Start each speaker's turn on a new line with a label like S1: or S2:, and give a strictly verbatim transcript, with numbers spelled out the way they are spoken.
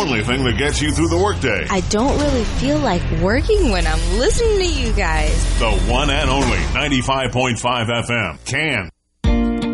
S1: only thing that gets you through the workday.
S2: I don't really feel like working when I'm listening to you guys.
S1: The one and only ninety-five point five F M. Can.